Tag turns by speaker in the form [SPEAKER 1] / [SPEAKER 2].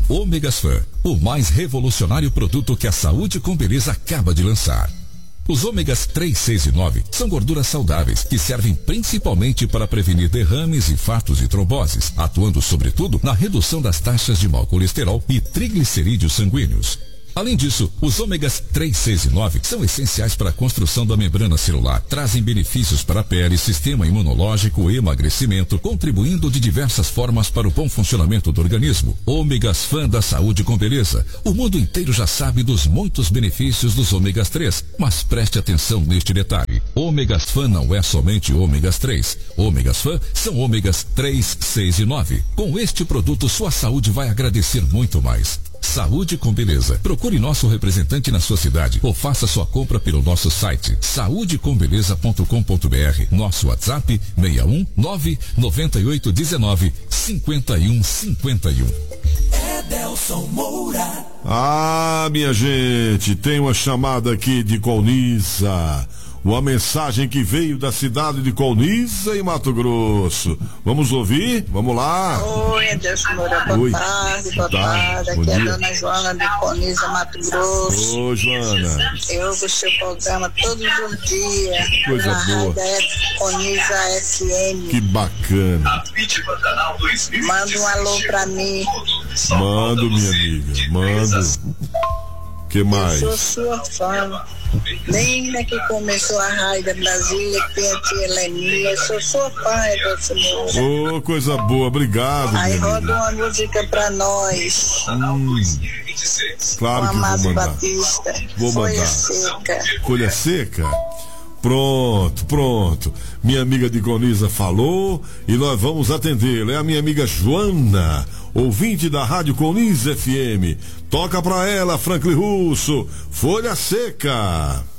[SPEAKER 1] Ômegas Fan, o mais revolucionário produto que a Saúde com Beleza acaba de lançar. Os ômegas 3, 6 e 9 são gorduras saudáveis que servem principalmente para prevenir derrames, infartos e tromboses, atuando sobretudo na redução das taxas de mau colesterol e triglicerídeos sanguíneos. Além disso, os ômegas 3, 6 e 9 são essenciais para a construção da membrana celular, trazem benefícios para a pele, sistema imunológico e emagrecimento, contribuindo de diversas formas para o bom funcionamento do organismo. Ômegas Fan da Saúde com Beleza. O mundo inteiro já sabe dos muitos benefícios dos ômegas 3, mas preste atenção neste detalhe. Ômegas Fan não é somente ômegas 3. Ômegas Fan são ômegas 3, 6 e 9. Com este produto, sua saúde vai agradecer muito mais. Saúde com Beleza. Procure nosso representante na sua cidade ou faça sua compra pelo nosso site saudecombeleza.com.br. Nosso WhatsApp 61 99819 5151.
[SPEAKER 2] Edelson Moura.
[SPEAKER 3] Ah, minha gente, tem uma chamada aqui de Colniza. Uma mensagem que veio da cidade de Colniza, em Mato Grosso. Vamos ouvir? Vamos lá.
[SPEAKER 4] Oi, Edelson Moura, boa tarde. Aqui é a dona Joana de Colniza, Mato Grosso.
[SPEAKER 3] Oi, Joana.
[SPEAKER 4] Eu ouço seu programa todos os dias.
[SPEAKER 3] Coisa
[SPEAKER 4] na
[SPEAKER 3] boa.
[SPEAKER 4] Rádio Colniza FM.
[SPEAKER 3] Que bacana.
[SPEAKER 4] Manda um alô pra mim.
[SPEAKER 3] Mando, minha amiga, mando. Que mais?
[SPEAKER 4] Eu sou sua fã. Desde que começou a Rádio da Brasília, que tem a tia Heleninha, eu sou sua fã, Edelson Moura.
[SPEAKER 3] Oh, coisa boa, obrigado.
[SPEAKER 4] Aí
[SPEAKER 3] minha
[SPEAKER 4] roda
[SPEAKER 3] amiga.
[SPEAKER 4] uma música pra nós.
[SPEAKER 3] Claro que vou
[SPEAKER 4] Amado
[SPEAKER 3] mandar.
[SPEAKER 4] Batista.
[SPEAKER 3] Vou
[SPEAKER 4] Folha
[SPEAKER 3] mandar.
[SPEAKER 4] Seca.
[SPEAKER 3] Folha seca? Pronto. Minha amiga de Colniza falou e nós vamos atendê-la. É a minha amiga Joana, ouvinte da Rádio Colniza FM. Toca pra ela, Franklin Russo, Folha Seca.